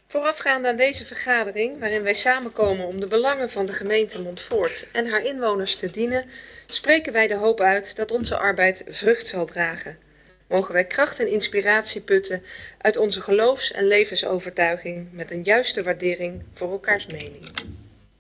Voorafgaand aan deze vergadering, waarin wij samenkomen om de belangen van de gemeente Montfoort en haar inwoners te dienen, spreken wij de hoop uit dat onze arbeid vrucht zal dragen. Mogen wij kracht en inspiratie putten uit onze geloofs- en levensovertuiging met een juiste waardering voor elkaars mening.